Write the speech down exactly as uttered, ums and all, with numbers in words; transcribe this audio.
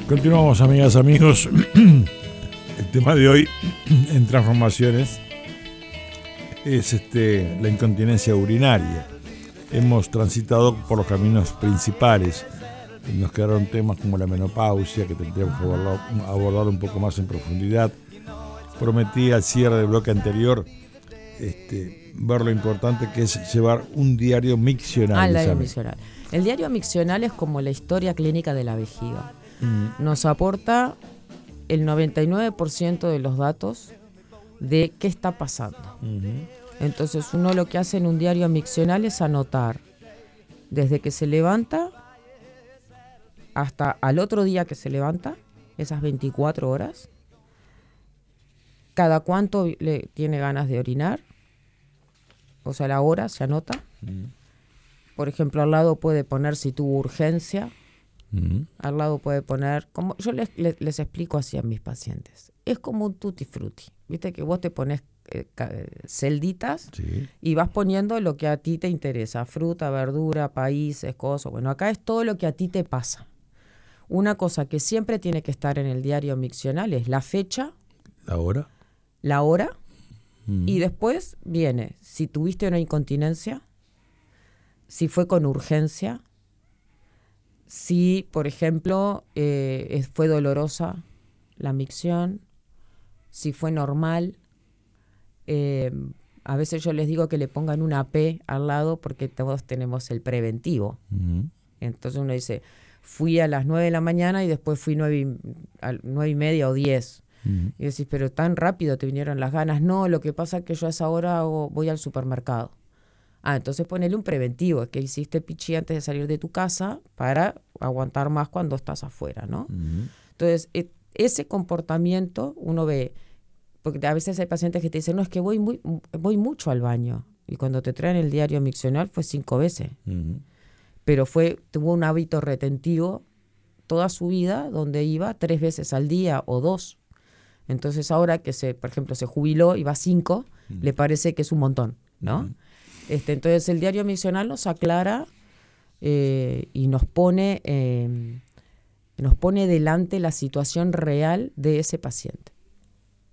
Continuamos, amigas, amigos. El tema de hoy en Transformaciones es este, la incontinencia urinaria. Hemos transitado por los caminos principales. Nos quedaron temas como la menopausia, que tendríamos que abordar, abordar un poco más en profundidad. Prometí al cierre del bloque anterior este, ver lo importante que es llevar un diario miccional. Ah, el diario miccional. El diario miccional es como la historia clínica de la vejiga. Mm. Nos aporta el noventa y nueve por ciento de los datos de qué está pasando. Uh-huh. Entonces uno lo que hace en un diario miccional es anotar desde que se levanta hasta al otro día que se levanta, esas veinticuatro horas, cada cuánto le tiene ganas de orinar, o sea, la hora se anota. Uh-huh. Por ejemplo, al lado puede poner si tuvo urgencia. Uh-huh. Al lado puede poner, como yo les, les, les explico así a mis pacientes, es como un tutti frutti, viste que vos te pones eh, celditas, sí, y vas poniendo lo que a ti te interesa, fruta, verdura, países, cosas. Bueno, acá es todo lo que a ti te pasa. Una cosa que siempre tiene que estar en el diario miccional es la fecha, la hora, la hora, uh-huh, y después viene si tuviste una incontinencia, si fue con urgencia, si, por ejemplo, eh, fue dolorosa la micción, si fue normal. Eh, a veces yo les digo que le pongan una P al lado porque todos tenemos el preventivo. Uh-huh. Entonces uno dice, fui a las nueve de la mañana y después fui nueve y, a nueve y media o diez. Uh-huh. Y decís, pero tan rápido te vinieron las ganas. No, lo que pasa es que yo a esa hora hago, voy al supermercado. Ah, entonces ponele un preventivo, que hiciste pichi antes de salir de tu casa para aguantar más cuando estás afuera, ¿no? Uh-huh. Entonces, e- ese comportamiento uno ve, porque a veces hay pacientes que te dicen, no, es que voy muy, voy mucho al baño. Y cuando te traen el diario miccional fue cinco veces. Uh-huh. Pero fue, tuvo un hábito retentivo toda su vida, donde iba tres veces al día o dos. Entonces ahora que, se, por ejemplo, se jubiló y va cinco, uh-huh, le parece que es un montón, ¿no? Uh-huh. Este, entonces el diario miccional nos aclara eh, y nos pone, eh, nos pone delante la situación real de ese paciente.